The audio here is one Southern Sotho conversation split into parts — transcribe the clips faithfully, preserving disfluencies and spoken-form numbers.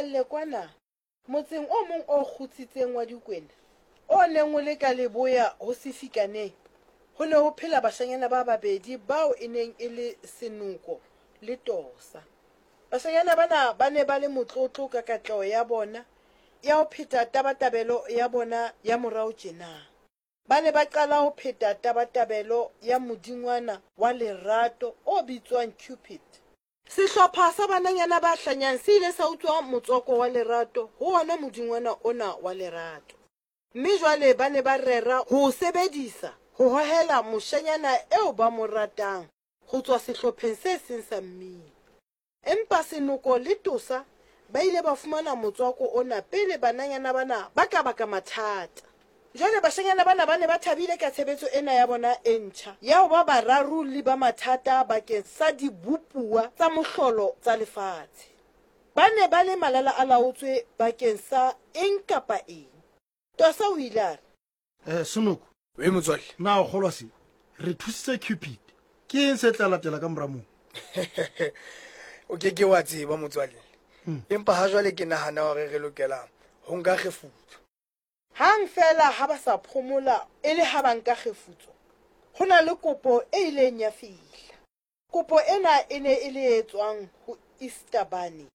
lle kwana motseng o mong o kgutsitseng wa Dikwena o neng o le ka Leboya ho Sefikaneng ho ne ho phela bashanyana ba babedi bao e neng e le Senoko le Tosa. Bashanyana bana ba ne ba le motlotlo ka katleho ya bona ya ho pheta tabatabelo ya bona ya morao tjena. Ba ne ba qala ho pheta tabatabelo ya modingwana wa lerato o bitswang Cupid. Sehlopha sa bananyana ba hlanyang se ile sa utswa motswako wa lerato ho ona modingwana ona wa lerato. Mme jwale ba ne ba rera ho sebedisa ho hohela moshanyana eo ba mo ratang ho tswa sehlopheng se seng sa mmino. Empa Senoko le Tosa ba ile ba fumana motswako ona pele bananyana bana ba ka baka mathata. Jwale bashanyana bana ba ne ba thabile ka tshebetso ena ya bona e ntjha ya ho ba bararolli ba mathata bakeng sa dibupuwa tsa mohlolo tsa lefatshe. Ba ne ba le malala a laotswe bakeng sa eng kapa eng. Tosa o ile a re, eh Senoko we motswalle na o kgolwa se re thusitse Cupid ke eng se tla latela ka mora moo? o ke ke wa tseba motswalle empa ha jwale ke nahana hore re lokela ho nka kgefutso. hang fela ha ba sa phomola e le ha ba nka kgefutso ho na le kopo e ileng ya fihla. Kopo ena e ne e le etswang ho Easter Bunny.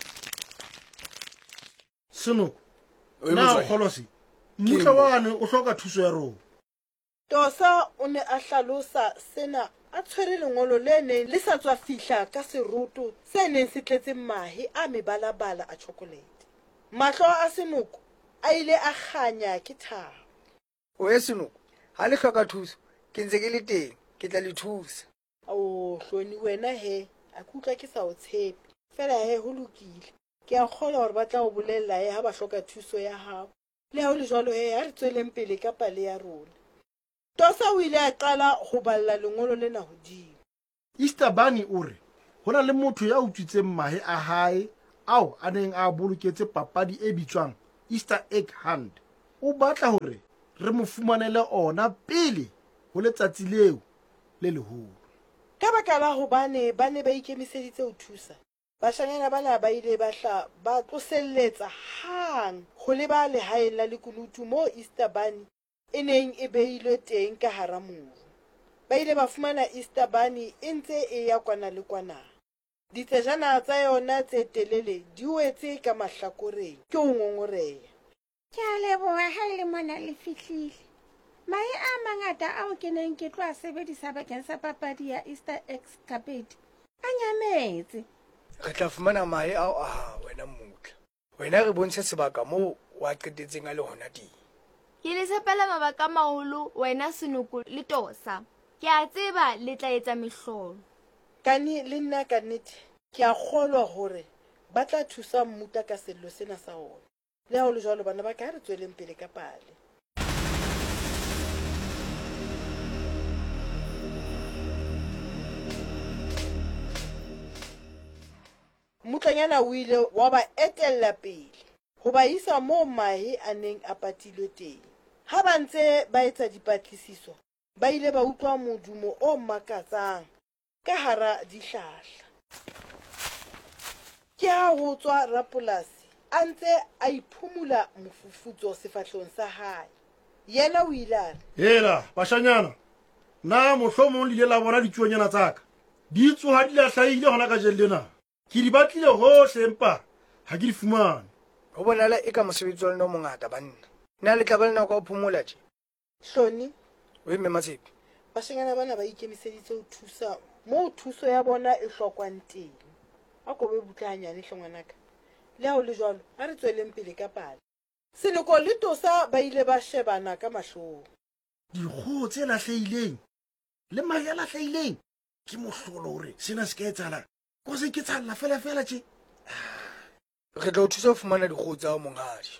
Senoko We na o motswalle kgolwa se mmutlwa wane o hloka thuso ya rona? Tosa o ne a hlalosa sena a tshwere lengolo le neng le sa tswa fihla ka seroto se neng se tletseng mahe a mebalabala a chocolate. Mahlo a Senoko a ile a kganya ke thabo. o e Senoko ha le hloka thuso ke ntse ke le teng ke tla le thusa. O hloni wena he a kutlwa ke sa o tshepe fela he ho lokile. Ke a kgolwa hore ba tla o bolella he ha ba hloka thuso ya hao. Le ha o le jwalo he ha re tsweleng pele ka pale ya rona. Tosa o ile a qala ho balla lengolo lena hodimo. Easter Bunny o re ho na le motho ya utswitseng mahe a hae ao a neng a boloketse papadi e bitswang Easter Egg Hunt. O batla hore re mo fumanele ona pele ho letsatsi leo le leholo. Ka baka la hobane ba ne ba ikemiseditse ho thusa, bashanyana bana ba ile ba hla ba tloselletsa hang ho leba lehaeng la lekunutu moo Easter Bunny e neng e behilwe teng ka hara mobu. Ba ile ba fumana Easter Bunny e ntse e ya kwana le kwana. Ditsejana tsa yona tse telele di wetse ka mahlakoreng ke ho ngongoreha. Ke a leboha ha le mona le fihlile. Mahe a mangata ao ke neng ke tlo a sebedisa bakeng sa papadi ya Easter Egg Carpet a nyametse. Re tla fumana mahe ao a hao wena mmutla. Wena re bontshe sebaka moo wa qetetseng a le hona teng. Ke le tshepela mabaka a maholo wena Senoko le Tosa. Ke a tseba le tla etsa mehlolo. Kani le nna ka nnete ke a kgolwa hore ba tla thusa mmuta ka sello sena sa ona. Le ha o le jwalo bana ba ka re tsweleng pele ka pale. Mmutlanyana o ile wa ba etella pele ho ba isa moo mahe a neng a patilwe teng. Ha ba ntse ba etsa dipatlisiso ba ile ba utlwa modumo o makatsang ka hara dihlahla. Ke ha ho tswa rapolasi a ntse a iphumula mofufutso sefahlong sa hae. Yena o ile a re, Hela bashanyana na mohlomong le ile la bona ditsuonyana tsaka di tsoha di lahlahile hona ka jelle lena. Ke di batlile hohle empa ha ke di fumane. Ho bonala e ka mosebetsi wa lona o mongata banna. Na le tla ba le nako ya ho phomola tje? Hloni, We mme Matshepe. bashanyana bana ba ikemiseditse ho thusa moo thuso ya bona e hlokwang teng. A ko be butlanyane hle ngwanaka. Le ha o le jwalo ha re tsweleng pele ka pale. Senoko le Tosa ba ile ba shebana ka mahlong. Dikgoho tse lahlehileng le mahe a lahlehileng ke mohlolo hore sena se ka etsahala ko se ke tshalla fela fela tje. Re tla o thusa ho fumana dikgoho tsa hao monghadi.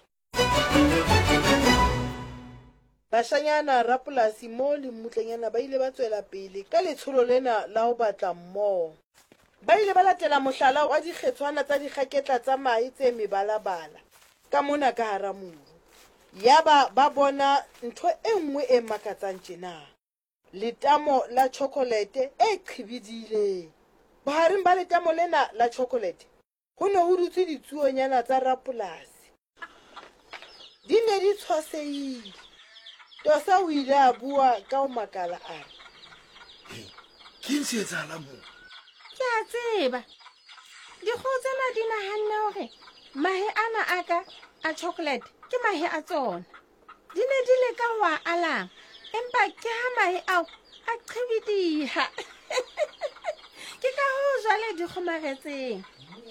Bashanyana rapolasi mo le mmutlanyana ba ile ba tswela pele ka letsholo lena la ho batla mmoho. Ba ile ba latela mohlala wa dikgetswana tsa dikgaketla tsa mahe tse mebalabala ka mona ka hara mobu. Yaba ba bona ntho e nngwe e makatsang tjena. Letamo la chocolate e qhibidileng. Bohareng ba letamo lena la chocolate go ne go dutse ditsuonyana tsa rapolasi di ne di tshwaseile. Tosa o ile a bua ka o makala a re, ke ntse etsala mo Ke a tseba. Dikgoho tsena di nahanne hore mahe ana a ka a chocolate ke mahe a tsona. Di ne di leka ho a alang, empa ke ha mahe ao a qhibidiha. Ke ka hoo jwale di kgomaretseng.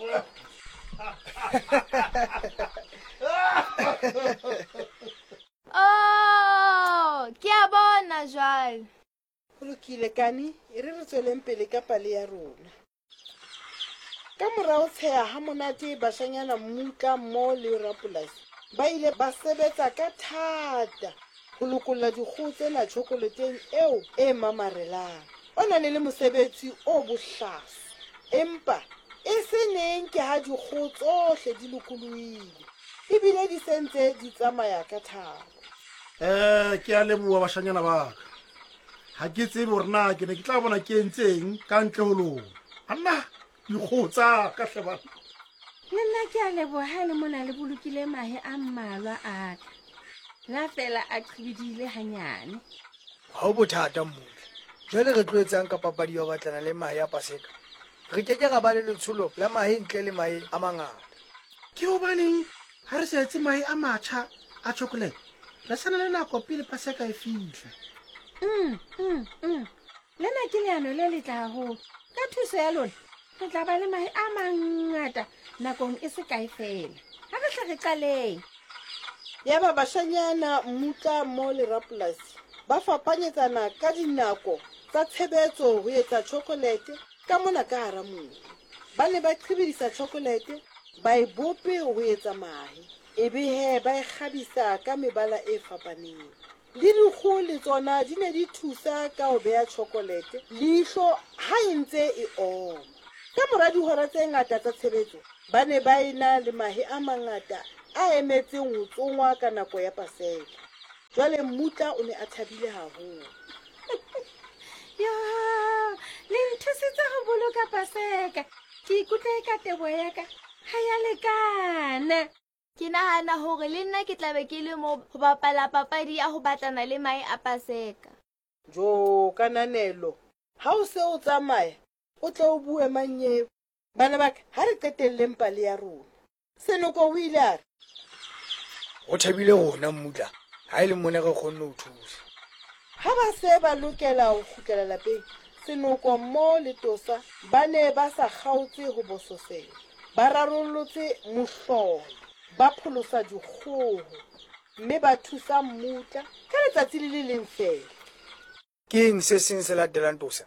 Oh, ke a bona jwale. go lokile kane e re re tsweleng pele ka pale ya rona. Ka morao tsheha ha monate bashanyana Mmutla mmoho le rapolasi ba ile ba sebetsa ka thata ho lokolla dikgoho tsena tjhokoleteng eo e mamarelang. O na ne le mosebetsi o bohlaswa, empa e se neng ke ha dikgoho tsohle di lokolohile ebile di sentse di tsamaya ka thabo. eh ke a leboha bashanyana ba ka. Ha ke tsebe hore na ke ne ke tla bona ke entseng ka ntle ho lona. Anna dikgoho tsa ka hle bana. Le nna ke a leboha le mona le bolokile mahe a mmalwa a ka. La fela a qhibidile hanyane. Ha o bothata Mmutla. Jwale re tloetsang ka papadi ya ho batlana le mahe a Paseka. Re keke ra ba le letsholo la mahe ntle le mahe a mangata. Ke hobaneng ha re sa etse mahe a matjha a chocolate? Re sana le nako pele Paseka e fihla. Mm, mm, mm. Lena ke leano le letle haholo. Ka thuso ya lona, re tla ba le mahe a mangata nakong e se kae fela. Ha re hle re qaleng. Ya ba bashanyana Mmutla mmoho le rapolasi ba fapanyetsana ka dinako tsa tshebetso ho etsa chocolate ka mona ka hara mobu. Ba ne ba qhibidisa chocolate ba e bope ho etsa mahe, ebe he ba e kgabisa ka mebala e fapaneng. Le dikgoho le tsona di ne di thusa ka ho beha chocolate leihlo ha e ntse e oma. Ka mora dihora tse ngata tsa tshebetso ba ne ba ena le mahe a mangata a emetseng ho tsongwa ka nako ya Paseka. Jwale Mmutla o ne a thabile haholo. Yo, le nthusitse ho boloka Paseka. Ke ikutlwa ka tebo ya ka ha ya lekana. Ke nahana hore le nna ke tla be ke le mo ho bapala papadi ya ho batlana le mahe a Paseka. Jo kananelo, ha o se o tsamaya o tle o bue manyeo. Bana ba ka ha re qetelleng pale ya rona. Senoko o ile a re, Ho thabile rona Mmutla. Ha ile mona re kgonne ho thusa. ha ba se ba lokela ho kgutlela lapeng, Senoko mmoho le Tosa ba ne ba sa kgaotse ho bososela. Ba rarollotse mohlolo, ba pholosa dikgoho, mme ba thusa Mmutla ka letsatsi le le leng fela. Ke eng se seng se latelang Tosa?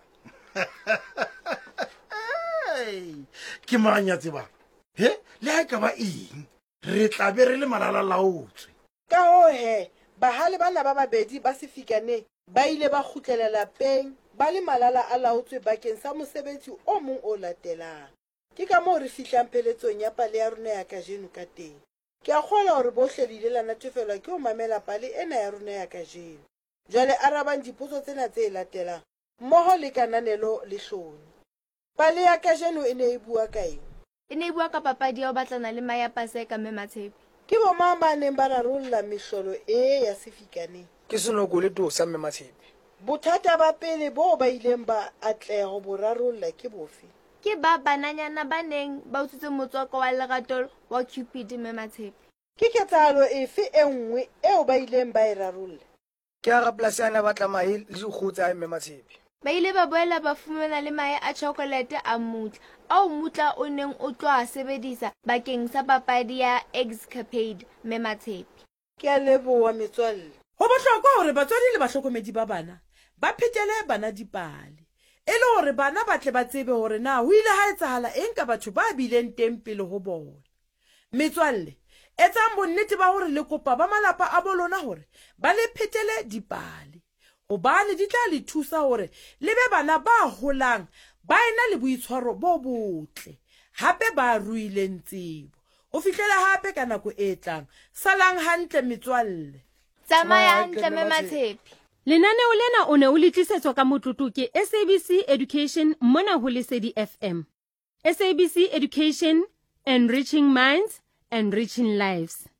Hey, ke manya tseba. He, le ha ka ba eng? Re tla be re le malalalaotswe. Ka hoo he, bahale bana ba babedi ba sefikaneng ba ile ba kgutlela lapeng ba le malala a laotswe bakeng sa mosebetsi o mong o latelang. Ke ka moo re fihlang pheletsong ya pale ya rona ya kajeno ka teng. Ke a kgolwa hore bohle le ile la natefelwa ke ho mamela pale ena ya rona ya kajeno. Jwale arabang dipotso tsena tse latelang mmoho le kananelo le hloni. Pale ya kajeno e ne e bua ka eng? E ne e bua ka papadi ya ho batlana le mahe a Paseka mme Matshepe. Ke bo mang ba neng ba rarolla mehlolo e ya sefikaneng? Ke Senoko le Tosa mme Matshepe. Bothata ba pele bo ba ileng ba atleha ho bo rarolla ke bofe? Ke ba bananyana ba neng ba utswitse motswako wa lerato wa Cupid mme Matshepe. Ke ketsahalo efe e nngwe eo ba ileng ba e rarolla? Ke a rapolasi ana batla mahe le dikgoho tsa mme Matshepe. Ba ile ba boela ba fumana le mahe a chocolate a Mmutla ao Mmutla o neng o tlo a sebedisa bakeng sa papadi ya Escapade mme Matshepe. Ke a leboha metswalle. Ho bohlokwa hore batswadi le bahlokomedi ba bana ba phetele bana dipale e le hore bana ba tle ba tsebe hore na ho ile ha etsahala eng ka batho ba bileng teng pele ho bona. Metswalle, etsang bonnete ba hore le kopa ba malapa a bolona hore ba le phetele dipale hobane di tla le thusa hore le be bana ba holang ba ena le boitshwaro bo botle hape ba ruileng tsebo ho fihlela hape ka nako e tlang. Salang hantle metswalle. Tsamaya hantle mme Matshepe. Lenaneo lena o ne o le tlisetswa ka motlotlo ke S A B C Education mona ho Lesedi F M. S A B C Education enriching minds, enriching lives.